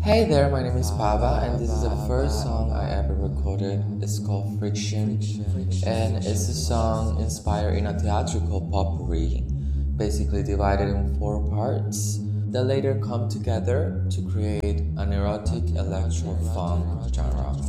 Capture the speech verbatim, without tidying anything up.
Hey there, my name is Pava, and this is the first song I ever recorded. It's called Friction, and it's a song inspired in a theatrical potpourri, basically divided in four parts that later come together to create an erotic electro funk genre.